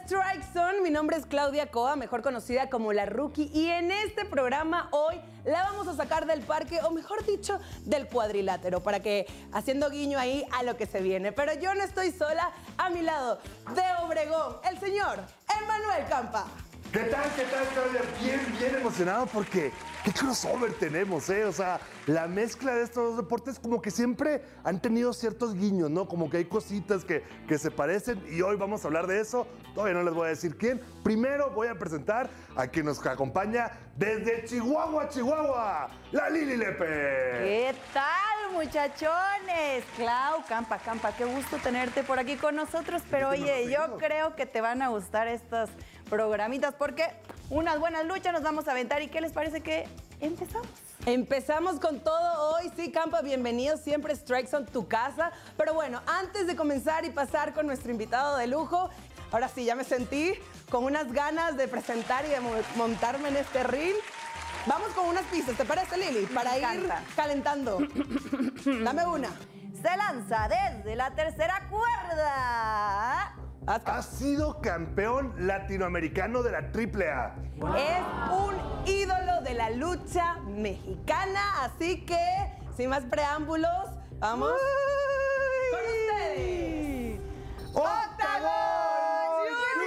Strike Zone, mi nombre es Claudia Coa, mejor conocida como La Rookie, y en este programa hoy la vamos a sacar del parque, o mejor dicho, del cuadrilátero, para que, haciendo guiño ahí a lo que se viene. Pero yo no estoy sola, a mi lado, de Obregón, el señor Emmanuel Campa. ¿Qué tal, Claudia? Bien emocionado porque qué crossover tenemos, ¿eh? O sea, la mezcla de estos dos deportes como que siempre han tenido ciertos guiños, ¿no? Como que hay cositas que se parecen y hoy vamos a hablar de eso. Todavía no les voy a decir quién. Primero voy a presentar a quien nos acompaña desde Chihuahua, Chihuahua, la Lili Lepe. ¿Qué tal, muchachones? Clau, Campa, qué gusto tenerte por aquí con nosotros. Pero oye, yo creo que te van a gustar estas programitas porque unas buenas luchas nos vamos a aventar. ¿Y qué les parece que empezamos? Empezamos con todo hoy. Sí, Campa, bienvenido. Siempre Strike Zone, tu casa. Pero bueno, antes de comenzar y pasar con nuestro invitado de lujo, ahora sí, ya me sentí con unas ganas de presentar y de montarme en este ring. Vamos con unas pistas, ¿te parece, Lili? Para ir calentando. Dame una. Se lanza desde la tercera cuerda. Ha sido campeón latinoamericano de la AAA. Es un ídolo de la lucha mexicana, así que, sin más preámbulos, vamos con ustedes. ¡Octagon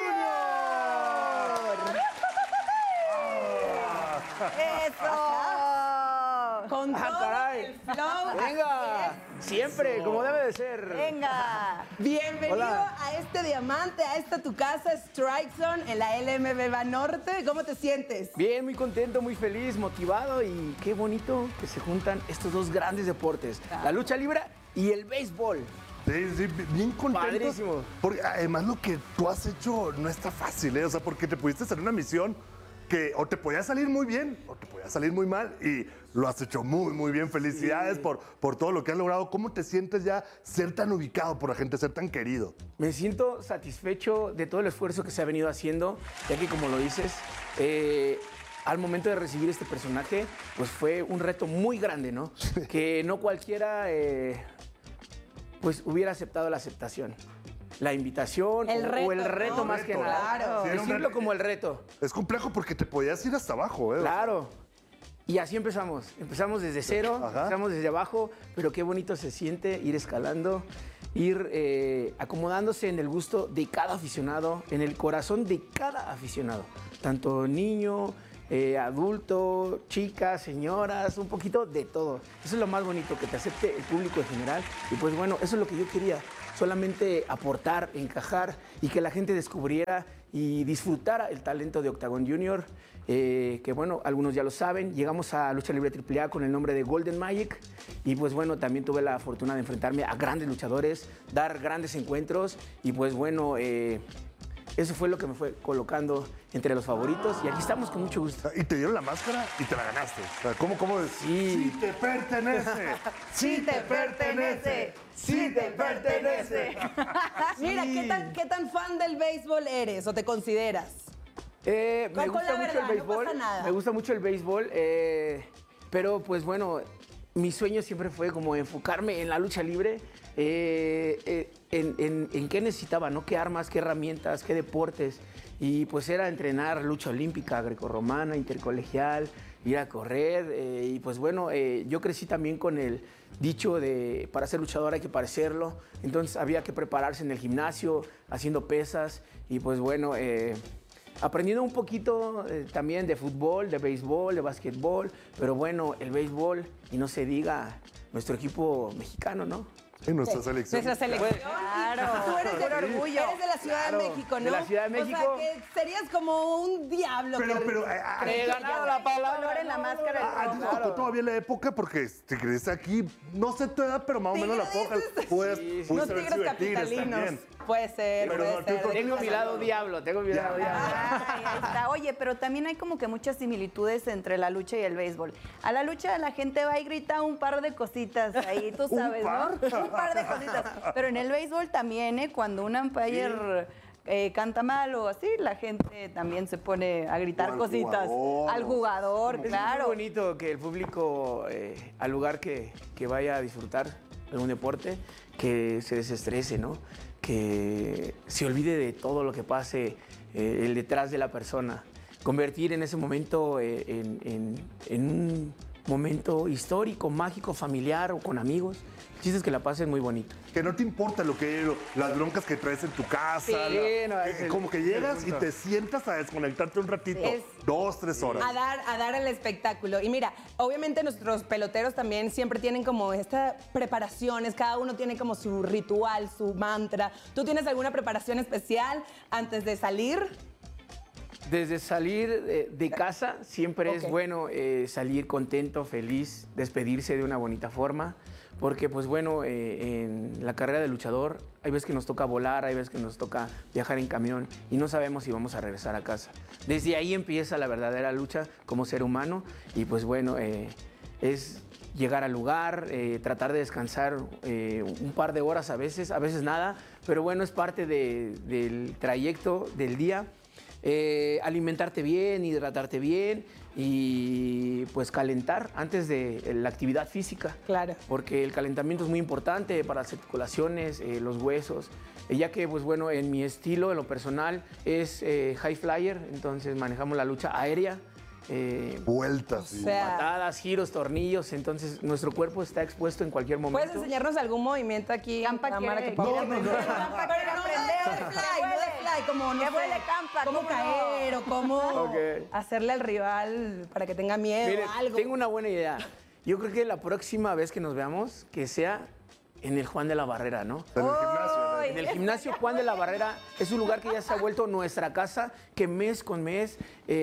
Junior! ¡Eso! Con todo caray. el flow. Venga, siempre, Eso. como debe de ser. Venga. Bienvenido Hola. a este diamante, a esta tu casa, Strike Zone, en la LMB Norte. ¿Cómo te sientes? Bien, muy contento, muy feliz, motivado y qué bonito que se juntan estos dos grandes deportes, la lucha libre y el béisbol. Sí, bien contento. Padrísimo. Porque además lo que tú has hecho no está fácil, ¿eh? O sea, porque te pudiste hacer una misión que o te podía salir muy bien o te podía salir muy mal y lo has hecho muy bien. Felicidades Sí. por todo lo que has logrado. ¿Cómo te sientes ya ser tan ubicado por la gente, ser tan querido? Me siento satisfecho de todo el esfuerzo que se ha venido haciendo, ya que como lo dices, al momento de recibir este personaje, pues fue un reto muy grande, ¿no? Que no cualquiera, pues hubiera aceptado la aceptación. La invitación El reto, o el reto ¿no? más que Reto, nada. claro. Sí, era un Decirlo reto. como el reto. Es complejo porque te podías ir hasta abajo, ¿eh? Claro. Y así empezamos. Empezamos desde cero, Ajá. empezamos desde abajo, pero qué bonito se siente ir escalando, ir acomodándose en el gusto de cada aficionado, en el corazón de cada aficionado. Tanto niño, adulto, chicas, señoras, un poquito de todo. Eso es lo más bonito, que te acepte el público en general. Y pues bueno, eso es lo que yo quería. Solamente aportar, encajar y que la gente descubriera y disfrutara el talento de Octagon Junior, que bueno, algunos ya lo saben, llegamos a Lucha Libre AAA con el nombre de Golden Magic y pues bueno, también tuve la fortuna de enfrentarme a grandes luchadores, dar grandes encuentros y pues bueno, eso fue lo que me fue colocando entre los favoritos y aquí estamos con mucho gusto. Y te dieron la máscara y te la ganaste. O sea, ¿cómo es? Sí. Sí te pertenece. Sí te pertenece. Sí te pertenece. Mira, ¿qué tan fan del béisbol eres o te consideras? Me Con gusta la mucho verdad, el béisbol. no pasa nada. Me gusta mucho el béisbol, pero pues bueno, mi sueño siempre fue como enfocarme en la lucha libre, en qué necesitaba, ¿no? Qué armas, qué herramientas, qué deportes. Y pues era entrenar lucha olímpica, grecorromana, intercolegial, ir a correr. Y pues bueno, yo crecí también con el dicho de para ser luchador hay que parecerlo. Entonces había que prepararse en el gimnasio, haciendo pesas. Y pues bueno, aprendiendo un poquito también de fútbol, de béisbol, de básquetbol. Pero bueno, el béisbol, y no se diga nuestro equipo mexicano, ¿no? En nuestra selección. Nuestra selección. Claro. Y tú eres de Por orgullo. Eres de la Ciudad Claro, de México, ¿no? de la Ciudad de México. O sea, que serías como un diablo. Pero, He ganado la palabra. Color en la máscara. ¿a ti te tocó todavía la época? Porque te crees aquí, no sé tu edad, pero más o menos la Tigres. poca. Puedes Sí, Unos haber tigres sido de Tigres capitalinos. también. Puede ser, Pero puede ser. Tengo mi lado diablo, tengo mi lado diablo. Ay, ahí está. Oye, pero también hay como que muchas similitudes entre la lucha y el béisbol. A la lucha la gente va y grita un par de cositas ahí, tú ¿Un sabes, par? ¿no? Un par de cositas. Pero en el béisbol también, cuando un umpire canta mal o así, la gente también se pone a gritar O al cositas. jugador. Al jugador, Es muy claro. bonito que el público, al lugar que vaya a disfrutar algún deporte, que se desestrese, ¿no? que se olvide de todo lo que pase el detrás de la persona. Convertir en ese momento en un momento histórico, mágico, familiar o con amigos. El chiste es que la pasen muy bonito. Que no te importa las broncas que traes en tu casa. Sí, no, es como que llegas y te sientas a desconectarte un ratito. 2, 3 horas. A dar el espectáculo. Y mira, obviamente nuestros peloteros también siempre tienen como estas preparaciones, cada uno tiene como su ritual, su mantra. ¿Tú tienes alguna preparación especial antes de salir? Desde salir de casa siempre es bueno salir contento, feliz, despedirse de una bonita forma, porque pues bueno, en la carrera de luchador hay veces que nos toca volar, hay veces que nos toca viajar en camión y no sabemos si vamos a regresar a casa. Desde ahí empieza la verdadera lucha como ser humano y pues bueno, es llegar al lugar, tratar de descansar un par de horas a veces nada, pero bueno, es parte del trayecto del día. Alimentarte bien, hidratarte bien y pues calentar antes de la actividad física. Claro. Porque el calentamiento es muy importante para las articulaciones, los huesos, ya que pues bueno, en mi estilo, en lo personal, es high flyer, entonces manejamos la lucha aérea. Vueltas. O sea, Patadas, giros, tornillos, entonces nuestro cuerpo está expuesto en cualquier momento. ¿puedes enseñarnos algún movimiento aquí? Campa cámara, quiere- que No, podamos no, no. ver? Campa Pero quiere no aprender. de fly, no de fly, como no Que sé, vuele Campa, cómo ¿cómo no? caer o cómo Ok. hacerle al rival para que tenga miedo Mire, o algo. tengo una buena idea. Yo creo que la próxima vez que nos veamos, que sea en el Juan de la Barrera, ¿no? En el gimnasio. ¿no? En el gimnasio Juan de la Barrera es un lugar que ya se ha vuelto nuestra casa, que mes con mes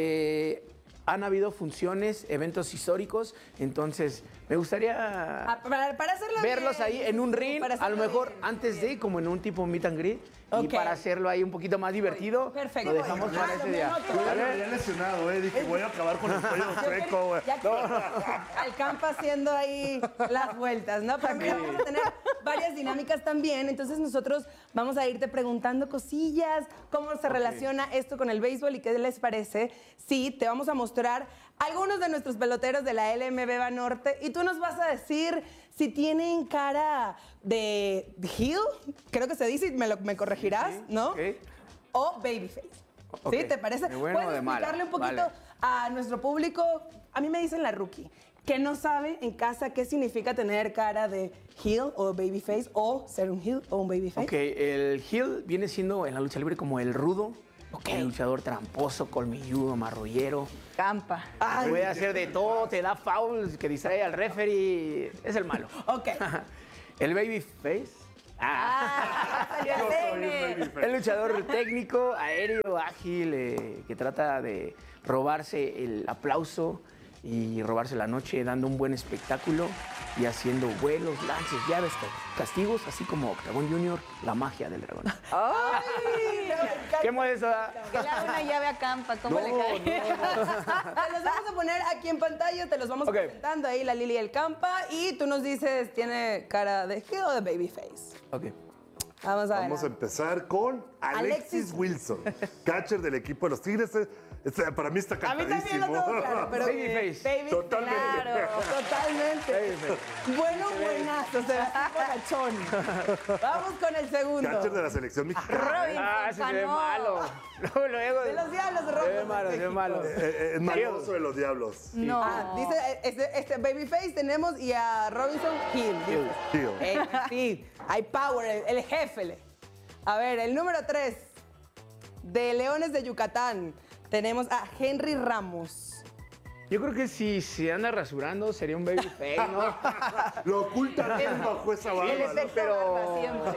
han habido funciones, eventos históricos, entonces me gustaría Para hacerlo verlos bien, ahí en un ring, para a lo hacerlo mejor bien. antes de, como en un tipo meet and greet, y Ok. para hacerlo ahí un poquito más divertido, Perfecto. lo dejamos para ese día. Yo ya me había lesionado, dije, voy a acabar con el cuello chueco, güey. Ya que al campo haciendo ahí las vueltas, ¿no? Pero mira, vamos a tener varias dinámicas también, entonces nosotros vamos a irte preguntando cosillas, cómo se relaciona esto con el béisbol y qué les parece. Sí, te vamos a mostrar algunos de nuestros peloteros de la LMB Banorte y tú nos vas a decir si tienen cara de heel, creo que se dice, y me corregirás, ¿no? ok. O babyface. Ok. ¿Sí? ¿Te parece? ¿De bueno o ¿Puedes de malo? explicarle un poquito Vale. a nuestro público? A mí me dicen la rookie, que no sabe en casa qué significa tener cara de heel o babyface o ser un heel o un babyface. Ok, el heel viene siendo en la lucha libre como el rudo, el luchador tramposo, colmilludo, marrullero. Campa. Puede hacer de todo, te da fouls, que distrae al referee, es el malo. Ok. El babyface. Salió el Tene. El luchador técnico, aéreo, ágil, que trata de robarse el aplauso y robarse la noche dando un buen espectáculo y haciendo vuelos, lances, llaves, castigos, así como Octagon Junior, la magia del dragón. Ay, ¿Qué modesto? Que le da una llave a Campa, ¿cómo le cae? Te los vamos a poner aquí en pantalla, te los vamos Ok. presentando ahí, la Lili y el Campa, y tú nos dices, ¿tiene cara de heel o de babyface? Ok. Vamos a ver. Vamos a empezar con Alexis Wilson, catcher del equipo de los Tigres. Para mí está A mí también cantadísimo. lo tengo claro, pero Babyface. baby, Totalmente. Claro, totalmente. Babyface. Bueno, buenazo, se va bonachón. Vamos con el segundo. Catcher de la selección mexicana. Robinson Ah, sí se ve Cano. malo. Luego. De los Diablos Se ve Rojos. malo, se ve malo. Es maloso de los diablos. No. Ah, dice, este Babyface tenemos y a Robinson Hill. dice. Tío. Sí, hay power, el jefe. A ver, el número 3 de Leones de Yucatán. Tenemos a Henry Ramos. Yo creo que si se anda rasurando sería un babyface, ¿no? Lo oculta bien bajo esa El barba. ¿no? efecto pero- barba siempre.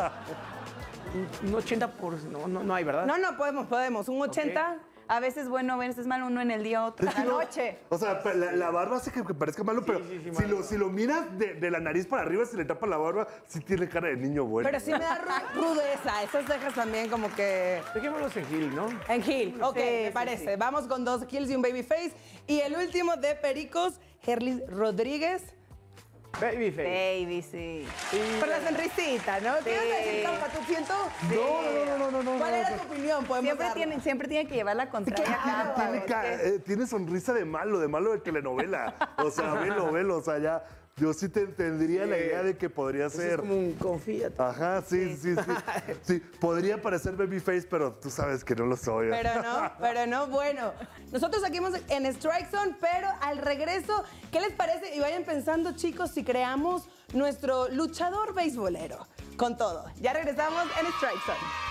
Un 80%, no hay, ¿verdad? No, podemos. Un 80. A veces bueno, a veces malo, uno en el día, otro en la No, noche. O sea, la barba hace que parezca malo, pero sí, si lo miras de la nariz para arriba, si le tapa la barba, sí tiene cara de niño bueno. Pero sí me da rudeza. Esas cejas también como que... Dejémoslos en Gil, ¿no? En Hill. Ok, Sí, me sí, parece. Vamos con 2 kills y un babyface. Y el último de Pericos, Herlis Rodríguez. Babyface. Baby, sí. Por la sonrisita, ¿no? ¿Qué vas a decir, Campa? ¿Tú siento? No. ¿Cuál era tu opinión? Podemos Siempre tiene que llevar la contraria a Ah, Campa. tiene sonrisa de malo de telenovela. O sea, velo, o sea, ya. yo sí te entendería la idea de que podría ser. Es como un confíate. Ajá, sí. Sí, podría parecer babyface, pero tú sabes que no lo soy. Pero no, bueno. Nosotros aquí en Strike Zone, pero al regreso, ¿qué les parece? Y vayan pensando, chicos, si creamos nuestro luchador beisbolero. Con todo. Ya regresamos en Strike Zone.